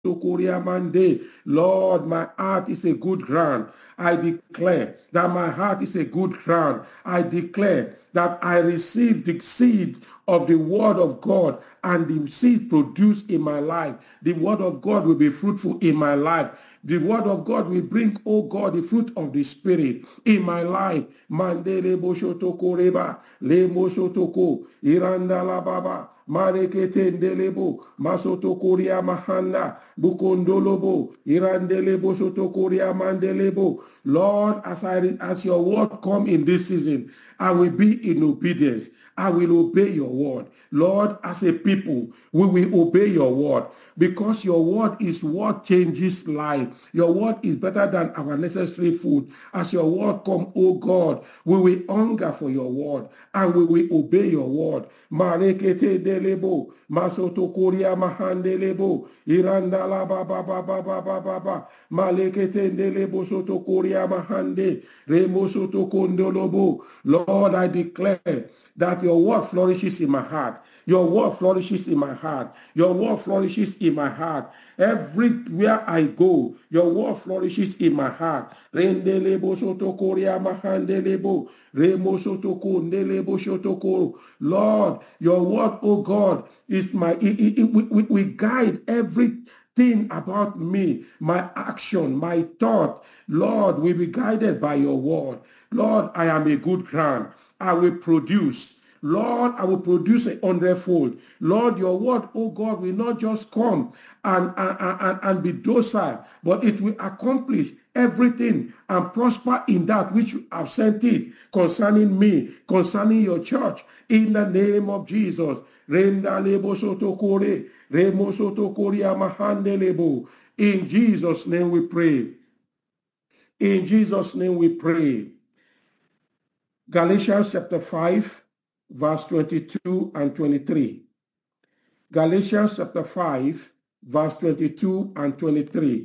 Lord, my heart is a good ground. I declare that my heart is a good ground. I declare that I receive the seed of the word of God, and the seed produced in my life. The word of God will be fruitful in my life. The word of God will bring, oh God, the fruit of the Spirit in my life. Mandele boshotoko reba, le mosotoko, iranda la baba, marekete ndelebo, masotokoria mahanda, bukondolobo, irandelebo sotokoria mandelebo. Lord, as your word come in this season, I will be in obedience. I will obey your word. Lord, as a people, we will obey your word, because your word is what changes life. Your word is better than our necessary food. As your word come, oh God, we will hunger for your word, and we will obey your word. Marekete delebo, masotokoria mahandelebo, irandala baba baba baba baba, malekete delebo sotokoria mahande, remo sotokondolobo. Lord, I declare that your word flourishes in my heart. Your word flourishes in my heart. Your word flourishes in my heart. Everywhere I go, your word flourishes in my heart. Rendelebo sotokoria mahandelebo, remo sotokondelebo sotoko. Lord, your word, oh God, is my. We guide everything about me, my action, my thought. Lord, we be guided by your word. Lord, I am a good ground. I will produce. Lord, I will produce 100-fold. Lord, your word, oh God, will not just come and be docile, but it will accomplish everything and prosper in that which you have sent it concerning me, concerning your church, in the name of Jesus. In Jesus' name we pray. In Jesus' name we pray. Galatians chapter 5, verse 22 and 23. Galatians chapter 5, verse 22 and 23.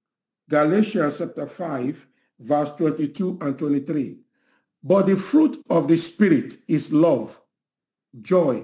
Galatians chapter 5, verse 22 and 23. But the fruit of the Spirit is love, joy,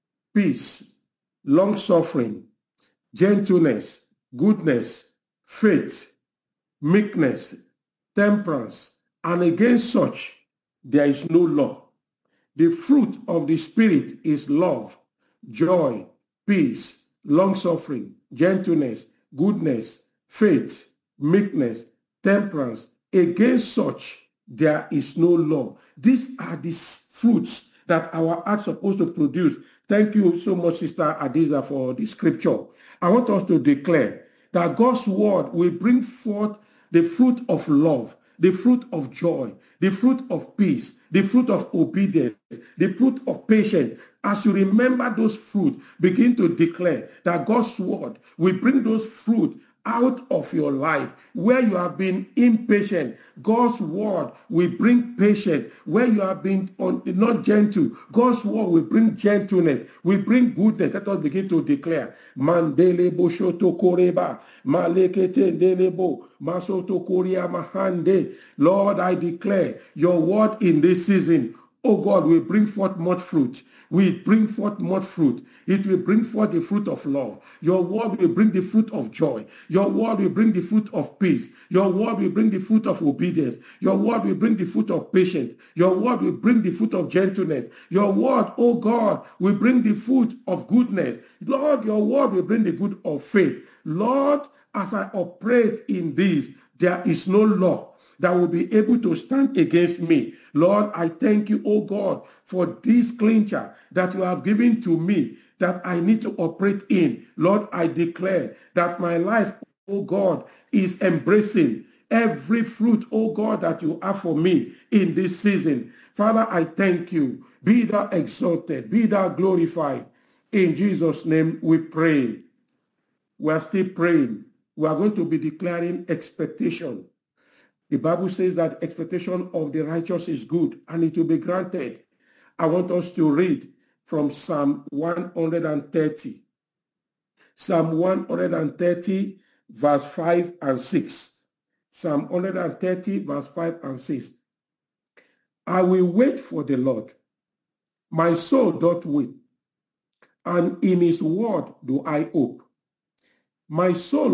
peace, long-suffering, gentleness, goodness, faith, meekness, temperance, and against such there is no law. The fruit of the Spirit is love, joy, peace, long-suffering, gentleness, goodness, faith, meekness, temperance. Against such there is no law. These are the fruits that our hearts are supposed to produce. Thank you so much, Sister Adiza, for the scripture. I want us to declare that God's word will bring forth the fruit of love, the fruit of joy, the fruit of peace, the fruit of obedience, the fruit of patience. As you remember those fruit, begin to declare that God's word will bring those fruit out of your life. Where you have been impatient, God's word will bring patience. Where you have been not gentle, God's word will bring gentleness, will bring goodness. Let us begin to declare. Mandele boshoto koreba, malekete delebo, masoto koria mahande. Lord, I declare your word in this season, oh God, will bring forth much fruit. Will bring forth much fruit. It will bring forth the fruit of love. Your word will bring the fruit of joy. Your word will bring the fruit of peace. Your word will bring the fruit of obedience. Your word will bring the fruit of patience. Your word will bring the fruit of gentleness. Your word, oh God, will bring the fruit of goodness. Lord, your word will bring the good of faith. Lord, as I operate in this, there is no law that will be able to stand against me. Lord, I thank you, oh God, for this clincher that you have given to me that I need to operate in. Lord, I declare that my life, oh God, is embracing every fruit, oh God, that you have for me in this season. Father, I thank you. Be thou exalted, be thou glorified. In Jesus' name we pray. We are still praying. We are going to be declaring expectation. The Bible says that expectation of the righteous is good and it will be granted. I want us to read from Psalm 130. Psalm 130, verse 5 and 6. Psalm 130, verse 5 and 6. I will wait for the Lord. My soul doth wait, and in his word do I hope. My soul